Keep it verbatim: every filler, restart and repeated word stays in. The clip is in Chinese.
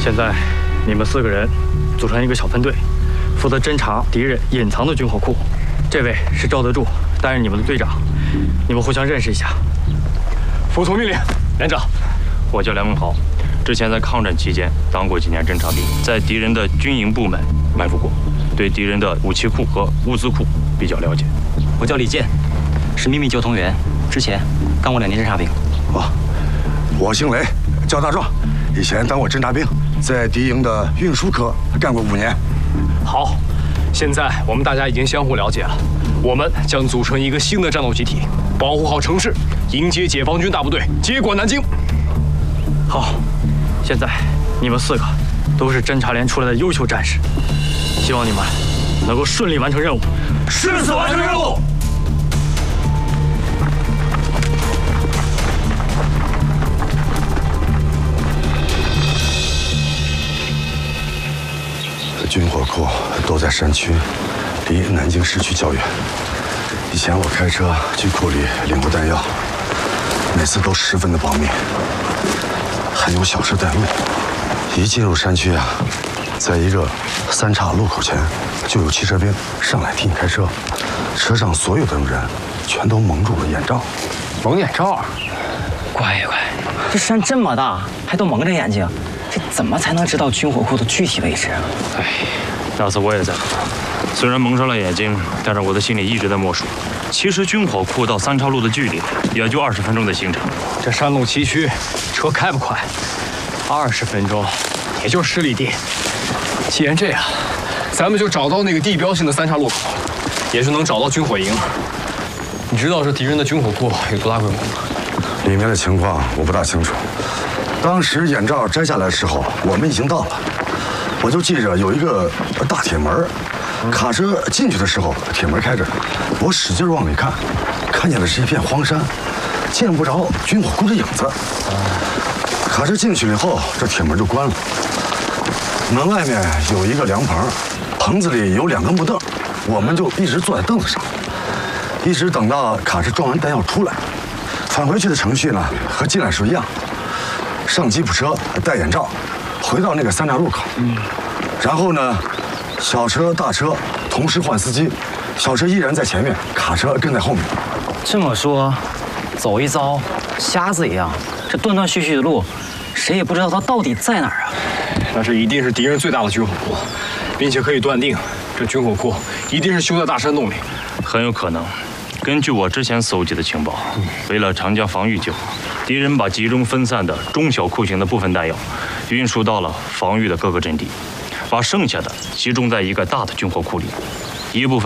现在你们四个人组成一个小分队，负责侦查敌人隐藏的军火库。这位是赵德柱，担任你们的队长，你们互相认识一下。 服从命令，连长。 我叫梁文豪，之前在抗战期间当过几年侦察兵，在敌人的军营部门埋伏过，对敌人的武器库和物资库比较了解。 我叫李健，是秘密交通员，之前干过两年侦察兵。 哦，我姓雷，叫大壮，以前当过侦察兵，在敌营的运输科干过五年。 好，现在我们大家已经相互了解了，我们将组成一个新的战斗集体，保护好城市，迎接解放军大部队，接管南京。 好，现在你们四个都是侦察连出来的优秀战士，希望你们能够顺利完成任务， 誓死完成任务。 军火库都在山区，离南京市区较远。以前我开车去库里领过弹药，每次都十分的保密。还有小车带路，一进入山区啊，在一个三岔路口前，就有汽车兵上来替你开车，车上所有的人全都蒙住了眼罩。 蒙眼罩？ 乖乖，这山这么大，还都蒙着眼睛，这怎么才能知道军火库的具体位置啊？ 哎，那次我也在，虽然蒙上了眼睛，但是我的心里一直在默数。其实军火库到三岔路的距离也就二十分钟的行程。 这山路崎岖，车开不快，二十分钟也就十里地。既然这样，咱们就找到那个地标性的三岔路口，也就能找到军火营。你知道这敌人的军火库有多大规模吗？ 里面的情况我不大清楚。当时眼罩摘下来的时候，我们已经到了。我就记着有一个大铁门，卡车进去的时候，铁门开着，我使劲往里看，看见的是一片荒山，见不着军火库的影子。卡车进去了以后，这铁门就关了。门外面有一个凉棚，棚子里有两个木凳，我们就一直坐在凳子上，一直等到卡车装完弹药出来。返回去的程序呢，和进来时候一样，上吉普车，戴眼罩，回到那个三岔路口。嗯，然后呢，小车、大车同时换司机，小车依然在前面，卡车跟在后面。 这么说，走一遭，瞎子一样，这断断续续的路，谁也不知道它到底在哪儿啊！ 那这一定是敌人最大的军火库，并且可以断定，这军火库一定是修在大山洞里。 很有可能。根据我之前搜集的情报，为了长江防御计划，敌人把集中分散的中小库型的部分弹药运输到了防御的各个阵地，把剩下的集中在一个大的军火库里，一部分